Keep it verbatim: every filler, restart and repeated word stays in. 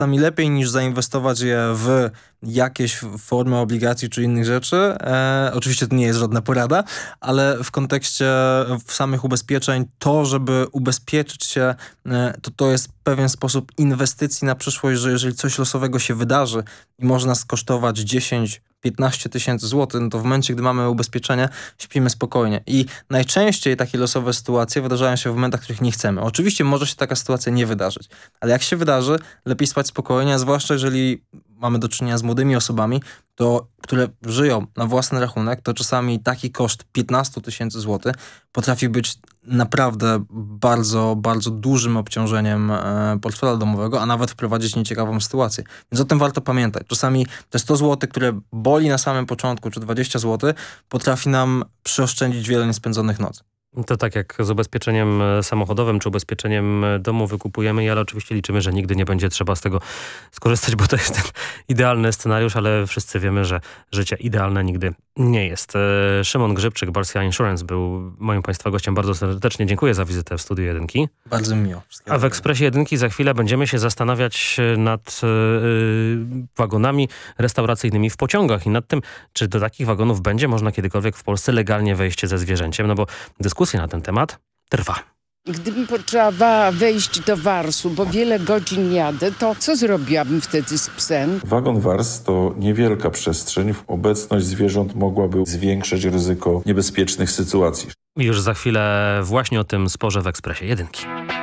czasami lepiej niż zainwestować je w jakieś formy obligacji czy innych rzeczy. E, oczywiście to nie jest żadna porada, ale w kontekście w samych ubezpieczeń to, żeby ubezpieczyć się, e, to to jest pewien sposób inwestycji na przyszłość, że jeżeli coś losowego się wydarzy i może nas kosztować dziesięć piętnaście tysięcy złotych, no to w momencie, gdy mamy ubezpieczenie, śpimy spokojnie. I najczęściej takie losowe sytuacje wydarzają się w momentach, których nie chcemy. Oczywiście może się taka sytuacja nie wydarzyć, ale jak się wydarzy, lepiej spać spokojnie, a zwłaszcza jeżeli mamy do czynienia z młodymi osobami, to, które żyją na własny rachunek, to czasami taki koszt piętnaście tysięcy złotych potrafi być naprawdę bardzo, bardzo dużym obciążeniem e, portfela domowego, a nawet wprowadzić nieciekawą sytuację. Więc o tym warto pamiętać. Czasami te sto złotych, które boli na samym początku, czy dwadzieścia złotych, potrafi nam przyoszczędzić wiele niespędzonych nocy. To tak jak z ubezpieczeniem samochodowym czy ubezpieczeniem domu wykupujemy je, ale oczywiście liczymy, że nigdy nie będzie trzeba z tego skorzystać, bo to jest ten idealny scenariusz, ale wszyscy wiemy, że życie idealne nigdy nie jest. Szymon Grzybczyk, Balsia Insurance, był moim Państwa gościem. Bardzo serdecznie dziękuję za wizytę w Studiu Jedynki. Bardzo mi miło. A w Ekspresie Jedynki za chwilę będziemy się zastanawiać nad yy, wagonami restauracyjnymi w pociągach i nad tym, czy do takich wagonów będzie można kiedykolwiek w Polsce legalnie wejść ze zwierzęciem, no bo dyskusja na ten temat trwa. Gdybym potrzebowała wejść do Warsu, bo wiele godzin jadę, to co zrobiłabym wtedy z psem? Wagon Wars to niewielka przestrzeń. Obecność zwierząt mogłaby zwiększyć ryzyko niebezpiecznych sytuacji. I już za chwilę właśnie o tym sporze w Ekspresie Jedynki.